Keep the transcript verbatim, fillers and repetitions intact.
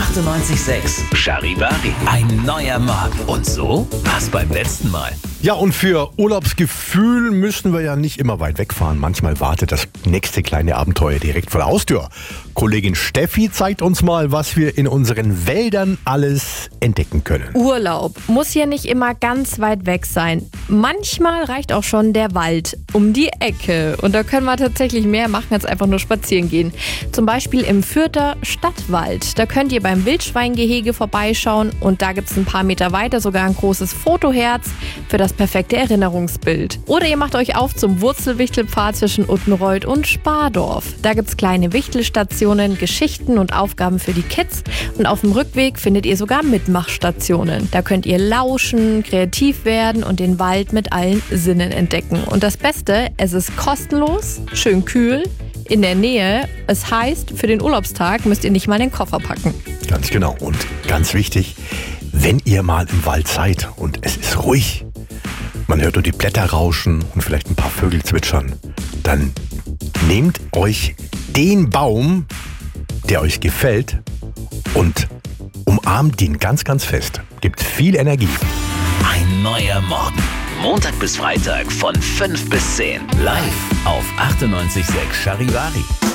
achtundneunzig Komma sechs Charivari. Ein neuer Morgen. Und so war's beim letzten Mal. Ja, und für Urlaubsgefühl müssen wir ja nicht immer weit wegfahren. Manchmal wartet das nächste kleine Abenteuer direkt vor der Haustür. Kollegin Steffi zeigt uns mal, was wir in unseren Wäldern alles entdecken können. Urlaub muss ja nicht immer ganz weit weg sein. Manchmal reicht auch schon der Wald um die Ecke. Und da können wir tatsächlich mehr machen, als einfach nur spazieren gehen. Zum Beispiel im Fürther Stadtwald. Da könnt ihr beim Wildschweingehege vorbeischauen. Und da gibt es ein paar Meter weiter sogar ein großes Fotoherz für das perfekte Erinnerungsbild. Oder ihr macht euch auf zum Wurzelwichtelpfad zwischen Uttenreuth und Spardorf. Da gibt es kleine Wichtelstationen, Geschichten und Aufgaben für die Kids. Und auf dem Rückweg findet ihr sogar Mitmachstationen. Da könnt ihr lauschen, kreativ werden und den Wald mit allen Sinnen entdecken. Und das Beste, es ist kostenlos, schön kühl, in der Nähe. Es heißt, für den Urlaubstag müsst ihr nicht mal den Koffer packen. Ganz genau. Und ganz wichtig, wenn ihr mal im Wald seid und es ist ruhig, man hört nur die Blätter rauschen und vielleicht ein paar Vögel zwitschern, dann nehmt euch den Baum, der euch gefällt, und umarmt ihn ganz, ganz fest. Gibt viel Energie. Ein neuer Morgen. Montag bis Freitag von fünf bis zehn. Live auf achtundneunzig Komma sechs Charivari.